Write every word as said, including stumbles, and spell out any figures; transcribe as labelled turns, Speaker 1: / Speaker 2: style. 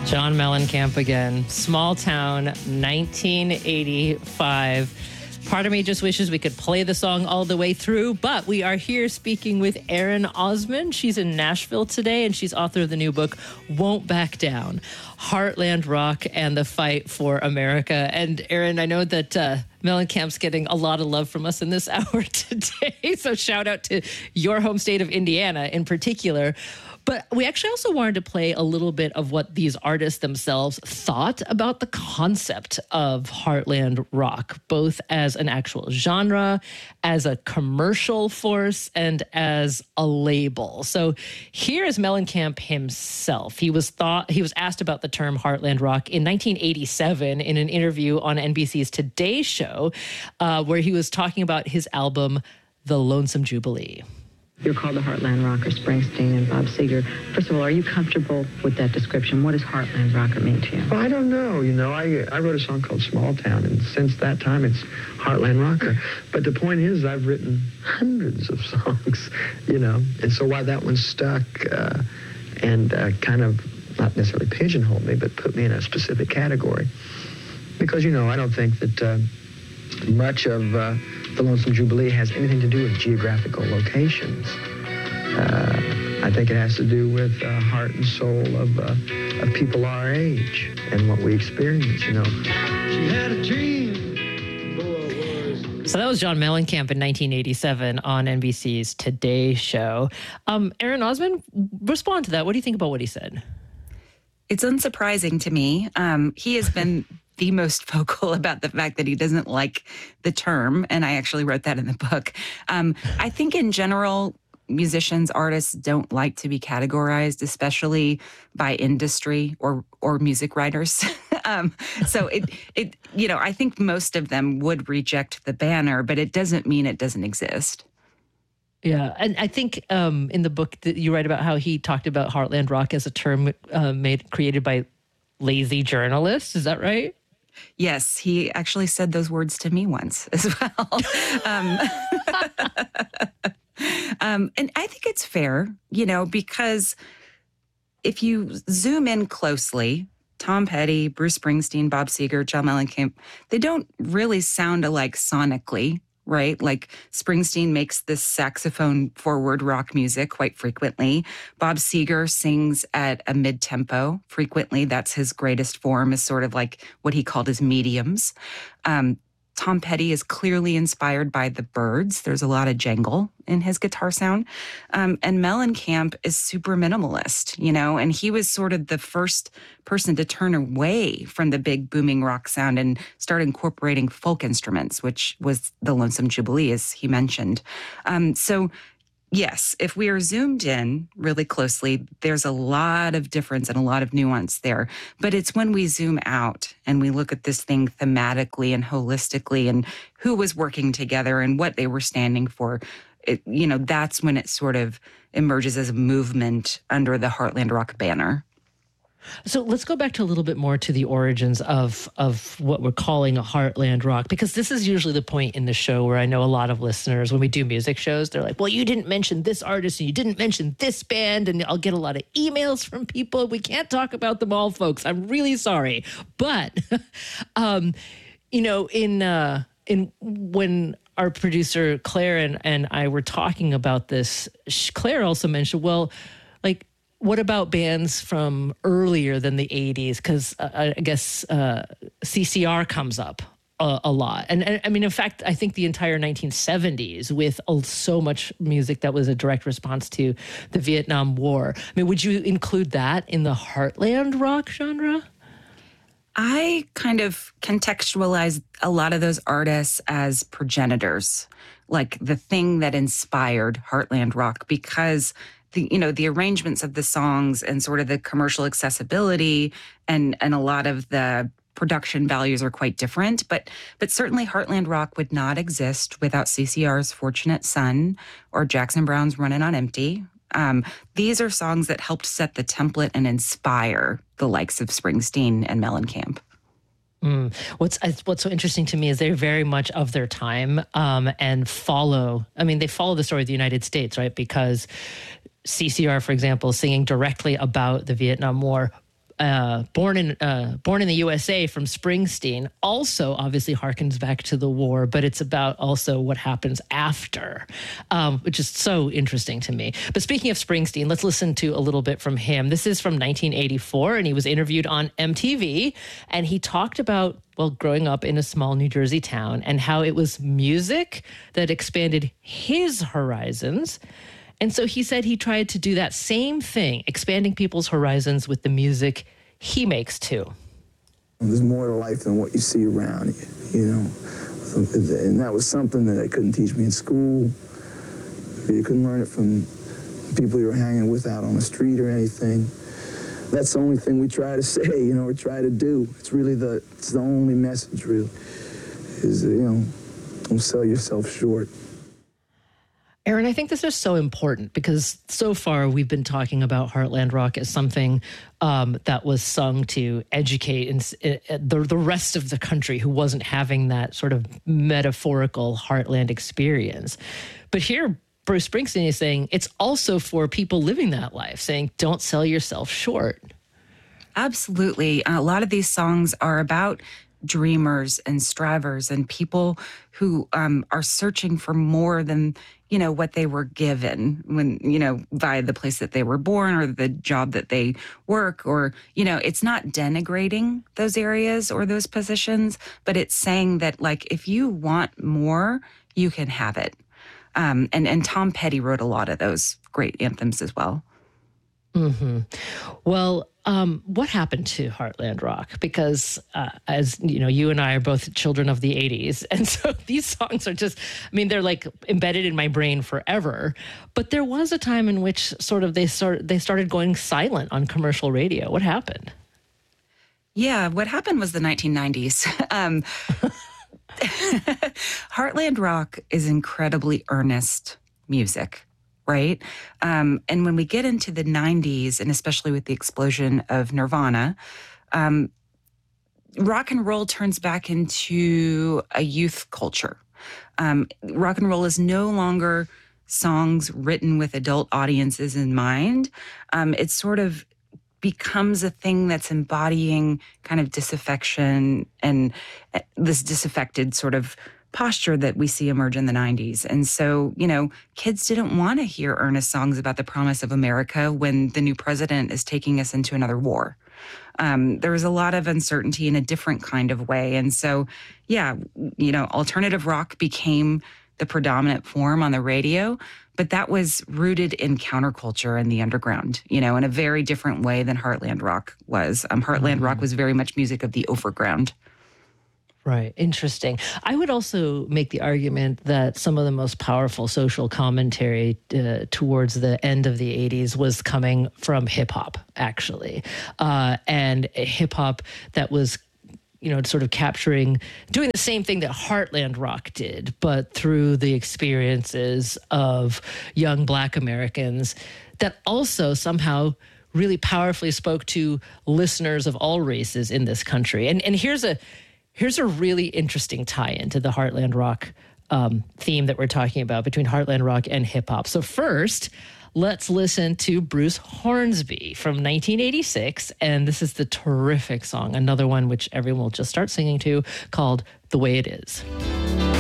Speaker 1: John Mellencamp again. Small Town, nineteen eighty-five. Part of me just wishes we could play the song all the way through, but we are here speaking with Erin Osmond. She's in Nashville today, and she's author of the new book, Won't Back Down, Heartland Rock and the Fight for America. And Erin, I know that uh, Mellencamp's getting a lot of love from us in this hour today, so shout out to your home state of Indiana in particular. But we actually also wanted to play a little bit of what these artists themselves thought about the concept of Heartland rock, both as an actual genre, as a commercial force, and as a label. So here is Mellencamp himself. He was thought he was asked about the term Heartland rock in nineteen eighty-seven in an interview on N B C's Today Show, uh, where he was talking about his album, The Lonesome Jubilee.
Speaker 2: You're called the Heartland Rocker, Springsteen and Bob Seger. First of all, are you comfortable with that description? What does Heartland Rocker mean to you?
Speaker 3: Well, I don't know. You know, I I wrote a song called Small Town, and since that time, it's Heartland Rocker. But the point is, I've written hundreds of songs, you know, and so why that one stuck uh, and uh, kind of not necessarily pigeonholed me, but put me in a specific category. Because, you know, I don't think that uh, much of uh, the Lonesome Jubilee has anything to do with geographical locations. Uh, I think it has to do with uh, heart and soul of, uh, of people our age and what we experience, you know. She had a dream.
Speaker 1: So that was John Mellencamp in nineteen eighty-seven on N B C's Today Show. Um, Erin Osmond, respond to that. What do you think about what he said?
Speaker 4: It's unsurprising to me. Um, he has been the most vocal about the fact that he doesn't like the term, and I actually wrote that in the book. Um, I think in general, musicians, artists don't like to be categorized, especially by industry or or music writers. um, so it it you know I think most of them would reject the banner, but it doesn't mean it doesn't exist.
Speaker 1: Yeah, and I think um, in the book that you write about how he talked about Heartland rock as a term uh, made created by lazy journalists. Is that right?
Speaker 4: Yes, he actually said those words to me once as well. um, um, and I think it's fair, you know, because if you zoom in closely, Tom Petty, Bruce Springsteen, Bob Seger, John Mellencamp, they don't really sound alike sonically, right? Like Springsteen makes this saxophone forward rock music quite frequently. Bob Seger sings at a mid-tempo frequently. That's his greatest form, is sort of like what he called his mediums. Um, Tom Petty is clearly inspired by the Byrds. There's a lot of jangle in his guitar sound. Um, and Mellencamp is super minimalist, you know, and he was sort of the first person to turn away from the big booming rock sound and start incorporating folk instruments, which was the Lonesome Jubilee, as he mentioned. Um, so yes, if we are zoomed in really closely, there's a lot of difference and a lot of nuance there. But it's when we zoom out and we look at this thing thematically and holistically and who was working together and what they were standing for, it, you know, that's when it sort of emerges as a movement under the Heartland Rock banner.
Speaker 1: So let's go back to a little bit more to the origins of of what we're calling a Heartland rock, because this is usually the point in the show where I know a lot of listeners, when we do music shows, they're like, well, you didn't mention this artist and you didn't mention this band, and I'll get a lot of emails from people. We can't talk about them all, folks. I'm really sorry. But, um, you know, in uh, in when our producer Claire and, and I were talking about this, Claire also mentioned, well, like, what about bands from earlier than the eighties? Because uh, I guess uh, C C R comes up a, a lot. And, and I mean, in fact, I think the entire nineteen seventies with uh, so much music that was a direct response to the Vietnam War. I mean, would you include that in the Heartland rock genre?
Speaker 4: I kind of contextualize a lot of those artists as progenitors, like the thing that inspired Heartland rock, because the, you know, the arrangements of the songs and sort of the commercial accessibility and, and a lot of the production values are quite different. But but certainly Heartland rock would not exist without C C R's Fortunate Son or Jackson Browne's Runnin' on Empty. Um, these are songs that helped set the template and inspire the likes of Springsteen and Mellencamp.
Speaker 1: Mm. What's what's so interesting to me is they're very much of their time um, and follow. I mean, they follow the story of the United States, right? Because C C R, for example, singing directly about the Vietnam War, uh, Born in uh, Born in the U S A from Springsteen also obviously harkens back to the war, but it's about also what happens after, um, which is so interesting to me. But speaking of Springsteen, let's listen to a little bit from him. This is from nineteen eighty-four, and he was interviewed on M T V, and he talked about, well, growing up in a small New Jersey town and how it was music that expanded his horizons. And so he said he tried to do that same thing, expanding people's horizons with the music he makes too.
Speaker 5: There's more to life than what you see around you, you know. And that was something that they couldn't teach me in school. You couldn't learn it from people you were hanging with out on the street or anything. That's the only thing we try to say, you know, or try to do. It's really the, it's the only message, really, is, you know, don't sell yourself short.
Speaker 1: Aaron, I think this is so important because so far we've been talking about Heartland Rock as something um, that was sung to educate in, uh, the, the rest of the country who wasn't having that sort of metaphorical Heartland experience. But here, Bruce Springsteen is saying it's also for people living that life, saying don't sell yourself short.
Speaker 4: Absolutely. A lot of these songs are about dreamers and strivers and people who um, are searching for more than, you know, what they were given when, you know, via the place that they were born or the job that they work, or, you know, it's not denigrating those areas or those positions, but it's saying that, like, if you want more, you can have it. Um, and, and Tom Petty wrote a lot of those great anthems as well.
Speaker 1: Mm-hmm. Well, um, what happened to Heartland Rock? Because uh, as you know, you and I are both children of the eighties. And so these songs are just, I mean, they're like embedded in my brain forever. But there was a time in which sort of they start, they started going silent on commercial radio. What happened?
Speaker 4: Yeah, what happened was the nineteen nineties. um, Heartland Rock is incredibly earnest music. Right. Um, and when we get into the nineties, and especially with the explosion of Nirvana, um, rock and roll turns back into a youth culture. Um, rock and roll is no longer songs written with adult audiences in mind. Um, it sort of becomes a thing that's embodying kind of disaffection and this disaffected sort of posture that we see emerge in the nineties. And so, you know, kids didn't want to hear earnest songs about the promise of America when the new president is taking us into another war. Um, there was a lot of uncertainty in a different kind of way. And so, yeah, you know, alternative rock became the predominant form on the radio, but that was rooted in counterculture and the underground, you know, in a very different way than Heartland Rock was. Um, Heartland mm-hmm. Rock was very much music of the overground.
Speaker 1: Right. Interesting. I would also make the argument that some of the most powerful social commentary uh, towards the end of the eighties was coming from hip hop, actually. Uh, and hip hop that was, you know, sort of capturing, doing the same thing that Heartland Rock did, but through the experiences of young Black Americans that also somehow really powerfully spoke to listeners of all races in this country. And, and here's a, Here's a really interesting tie-in to the Heartland Rock um, theme that we're talking about between Heartland Rock and hip hop. So first, let's listen to Bruce Hornsby from nineteen eighty-six. And this is the terrific song, another one which everyone will just start singing to, called The Way It Is.